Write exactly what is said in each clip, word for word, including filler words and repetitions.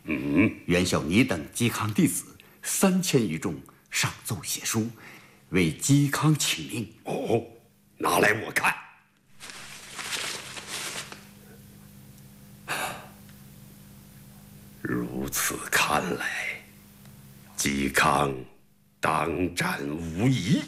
嗯， 袁绍你等嵇康弟子三千余众，上奏写书，为嵇康请命。 哦，拿来我看。如此看来，嵇康当斩无疑。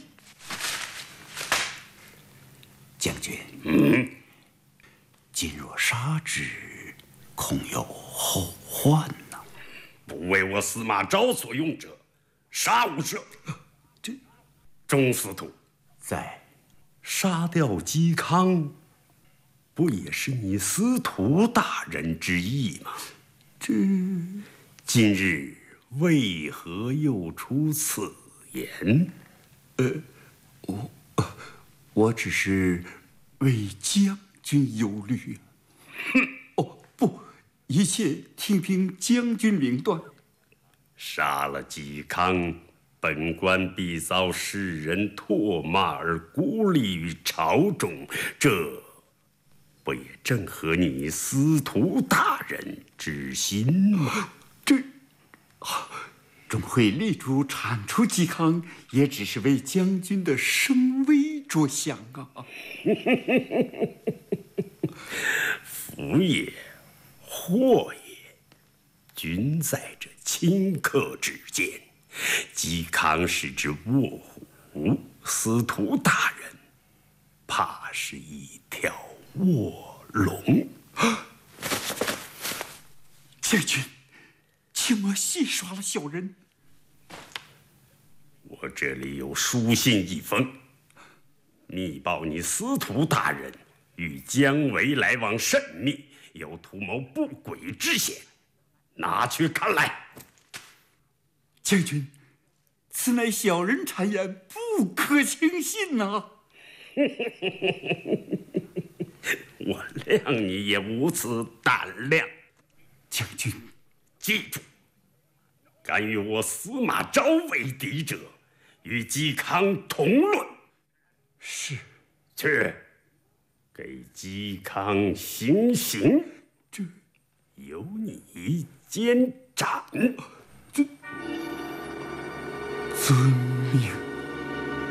将军， 嗯， 今若杀之，恐有后患呐、啊。 不为我司马昭所用者，杀无赦。 这， 钟司徒， 在杀掉嵇康，不也是你司徒大人之意吗？ 这， 今日为何又出此言？ 呃，我。我只是为将军忧虑。 哼！ 哦，不，一切听凭将军明断。 杀了嵇康，本官必遭世人唾骂而孤立于朝中，这不也正合你司徒大人之心吗？ 这，钟会力主铲除嵇康，也只是为将军的声威着想啊。 福也，祸也，均在这顷刻之间。嵇康是只卧虎，司徒大人怕是一条卧龙。 将军，请莫戏耍了小人。 我这里有书信一封，密报你司徒大人与姜维来往甚密，有图谋不轨之嫌，拿去看来。 将军，此乃小人谗言，不可轻信呐、啊！ 我谅你也无此胆量。 将军， 记住，敢与我司马昭为敌者，与嵇康同论。 是。 去，给嵇康行刑。 这由你监斩。 这遵命。